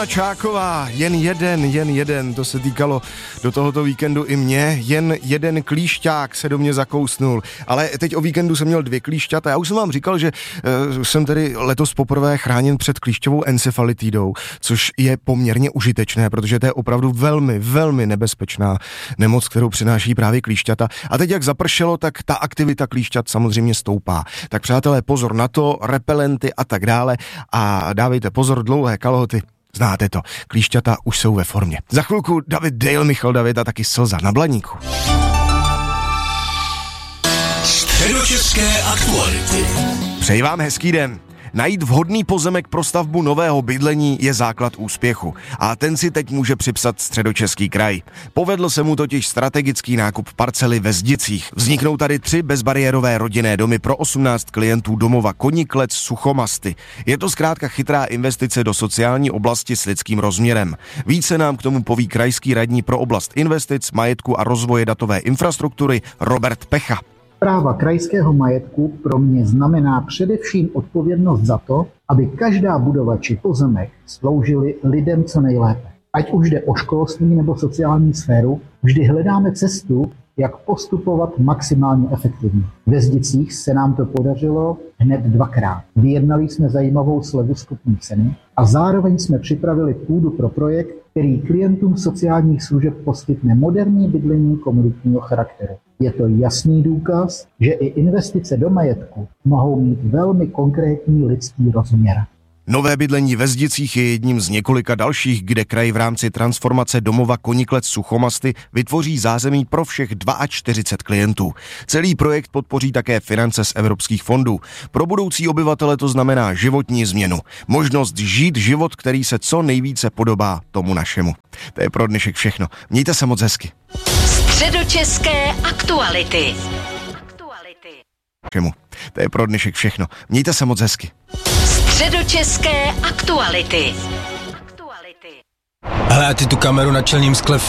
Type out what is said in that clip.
Helena Čáková, jen jeden, to se týkalo do tohoto víkendu i mě, jen jeden klíšťák se do mě zakousnul, ale teď o víkendu jsem měl 2 klíšťata, já už jsem vám říkal, že jsem tedy letos poprvé chráněn před klíšťovou encefalitidou, což je poměrně užitečné, protože to je opravdu velmi nebezpečná nemoc, kterou přináší právě klíšťata. A teď jak zapršelo, tak ta aktivita klíšťat samozřejmě stoupá. Tak přátelé, pozor na to, repelenty a tak dále a dávejte pozor, dlouhé kalhoty. Znáte to, klíšťata už jsou ve formě. Za chvilku Michal David a taky Slza na Blaníku. Středočeské aktuality. Přeji vám hezký den. Najít vhodný pozemek pro stavbu nového bydlení je základ úspěchu a ten si teď může připsat Středočeský kraj. Povedl se mu totiž strategický nákup parcely ve Zdicích. Vzniknou tady 3 bezbariérové rodinné domy pro 18 klientů domova Koniklec Suchomasty. Je to zkrátka chytrá investice do sociální oblasti s lidským rozměrem. Více nám k tomu poví krajský radní pro oblast investic, majetku a rozvoje datové infrastruktury Robert Pecha. Správa krajského majetku pro mě znamená především odpovědnost za to, aby každá budova či pozemek sloužily lidem co nejlépe. Ať už jde o školství nebo sociální sféru, vždy hledáme cestu, jak postupovat maximálně efektivně. Ve Zdicích se nám to podařilo hned 2krát. Vyjednali jsme zajímavou slevu z kupní ceny a zároveň jsme připravili půdu pro projekt, který klientům sociálních služeb poskytne moderní bydlení komunitního charakteru. Je to jasný důkaz, že i investice do majetku mohou mít velmi konkrétní lidský rozměr. Nové bydlení ve Zdicích je jedním z několika dalších, kde kraj v rámci transformace domova Koniklec Suchomasty vytvoří zázemí pro všech 42 klientů. Celý projekt podpoří také finance z evropských fondů. Pro budoucí obyvatele to znamená životní změnu. Možnost žít život, který se co nejvíce podobá tomu našemu. To je pro dnešek všechno. Mějte se moc hezky. Středočeské aktuality. To je pro dnešek všechno. Mějte se moc hezky. Středočeské aktuality. Hele, a ty tu kameru na čelním skle